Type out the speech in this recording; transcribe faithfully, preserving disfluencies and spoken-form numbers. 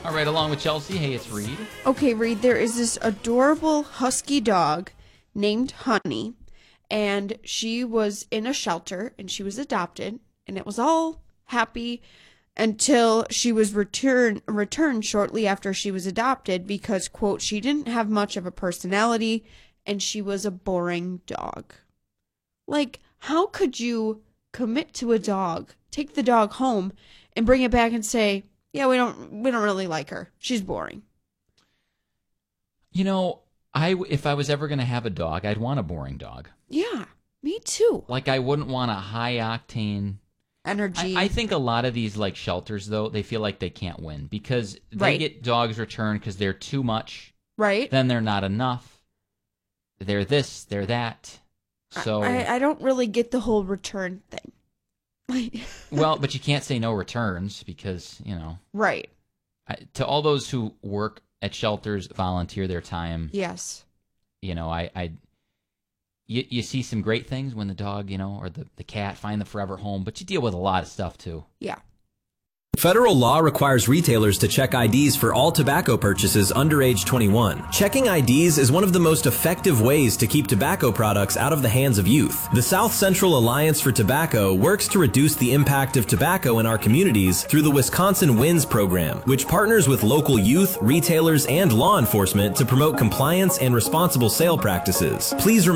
All right, along with Chelsea, hey, it's Reed. Okay, Reed, there is this adorable husky dog named Honey, and she was in a shelter, and she was adopted, and it was all happy until she was return, returned shortly after she was adopted because, quote, she didn't have much of a personality, and she was a boring dog. Like, how could you commit to a dog, take the dog home, and bring it back and say, yeah, we don't we don't really like her. She's boring. You know, I if I was ever going to have a dog, I'd want a boring dog. Yeah, me too. Like, I wouldn't want a high-octane Energy. I, I think a lot of these, like, shelters, though, they feel like they can't win because they Right. get dogs returned because they're too much. Right. Then they're not enough. They're this, they're that. So I, I don't really get the whole return thing. well, but you can't say no returns because, you know. Right. I, to all those who work at shelters, volunteer their time. Yes. You know, I, I you, you see some great things when the dog, you know, or the, the cat find the forever home, but you deal with a lot of stuff too. Yeah. Federal law requires retailers to check I Ds for all tobacco purchases under age twenty-one. Checking I Ds is one of the most effective ways to keep tobacco products out of the hands of youth. The South Central Alliance for Tobacco works to reduce the impact of tobacco in our communities through the Wisconsin WINS program, which partners with local youth, retailers, and law enforcement to promote compliance and responsible sale practices. Please remember